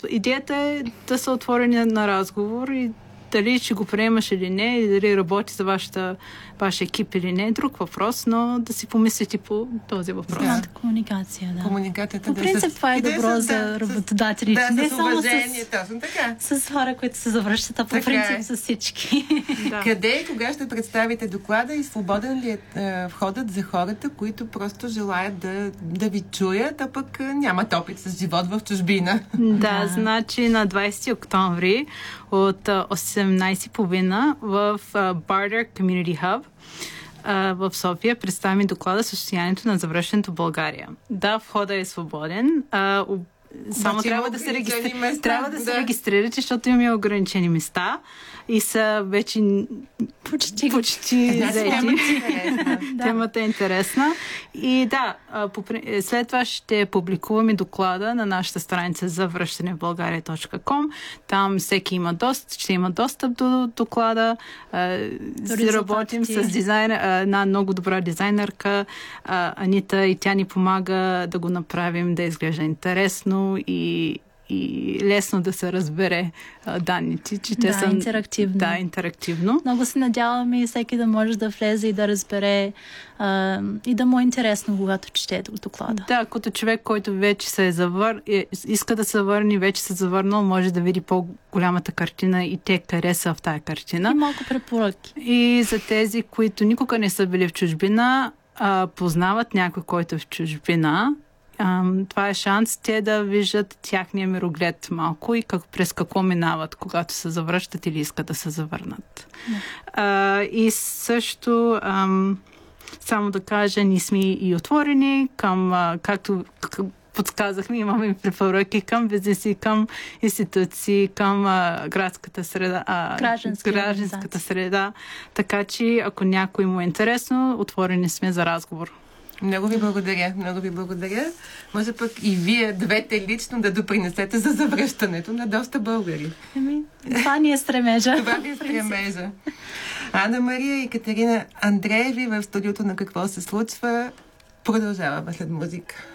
идеята е да са отворени на разговор и дали ще го приемаш или не, или дали работи за вашия екип или не, е друг въпрос, но да си помислите по този въпрос. Да, комуникация, да. Комуникацията. По принцип това е добро за работодателите. Да, не с само уважение, точно така. с хора, които се завръщат, а по принцип с всички. Да. Къде и кога ще представите доклада и свободен ли е входът за хората, които просто желаят да ви чуят, а пък нямат опит с живот в чужбина? Да, значи на 20 октомври от 18:30 в Barter Community Hub в София представим доклада състоянието на завръщането в България. Да, входа е свободен. Само трябва да се регистрирате, защото имаме ограничени места и са вече почти заети. Темата е интересна. И да, след това ще публикуваме доклада на нашата страница за връщане в България.com. Там всеки ще има достъп до доклада. Работим с една много добра дизайнерка, Анита, и тя ни помага да го направим да изглежда интересно и лесно да се разбере данните, че те са интерактивно. Да, интерактивно. Много се надяваме и всеки да може да влезе и да разбере и да му е интересно, когато чете доклада. Да, като човек, който вече иска да се върне, вече се завърнал, може да види по-голямата картина и те къде са в тая картина. И малко препоръки. И за тези, които никога не са били в чужбина, познават някой, който е в чужбина, това е шанс те да виждат тяхния мироглед малко и през какво минават, когато се завръщат или искат да се завърнат. И също само да кажа, ние сме и отворени към, както подсказахме, имаме препоръки към бизнеси, към институции, към градската среда, гражданската среда. Така че, ако някой му е интересно, отворени сме за разговор. Много ви благодаря. Може пък и вие двете лично да допринесете за завръщането на доста българи. Това ни е стремежа. Ана Мария и Катерина Андрееви в студиото на Какво се случва. Продължаваме след музика.